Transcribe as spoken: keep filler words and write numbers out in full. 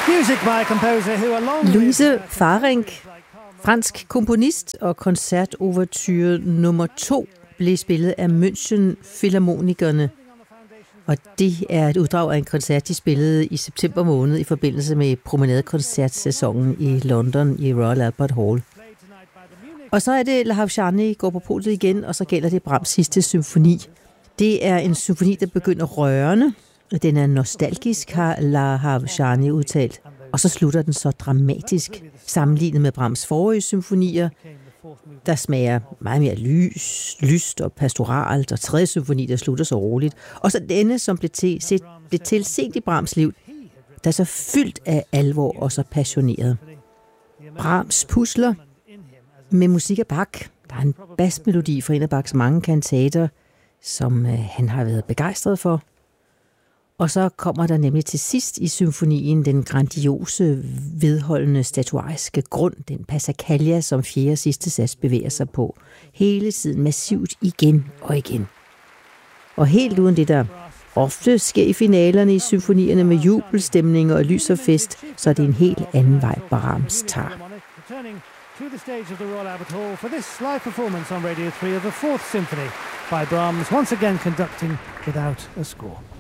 Louise Fahrrinck, fransk komponist og koncertoverture nummer to, blev spillet af München Philharmonikerne. Og det er et uddrag af en koncert, de spillede i september måned i forbindelse med promenadekoncertsæsonen i London i Royal Albert Hall. Og så er det La Havjani går på podiet igen, og så gælder det Brahms sidste symfoni. Det er en symfoni, der begynder rørende. Den er nostalgisk, har La Havjani udtalt. Og så slutter den så dramatisk, sammenlignet med Brahms forrige symfonier, der smager meget mere lys, lyst og pastoralt, og tredje symfoni, der slutter så roligt. Og så denne, som blev til, set, blev til sent i Brahms liv, der er så fyldt af alvor og så passioneret. Brahms pusler med musik af Bach. Der er en basmelodi fra en af Bachs mange kantater, som øh, han har været begejstret for. Og så kommer der nemlig til sidst i symfonien den grandiose, vedholdende statuariske grund, den passacaglia, som fjerde sidste sats bevæger sig på. Hele tiden massivt igen og igen. Og helt uden det, der ofte sker i finalerne i symfonierne med jubelstemning og lys og fest, så er det en helt anden vej, Brahms tager. To the stage of the Royal Albert Hall for this live performance on Radio three of the Fourth Symphony by Brahms, once again conducting without a score.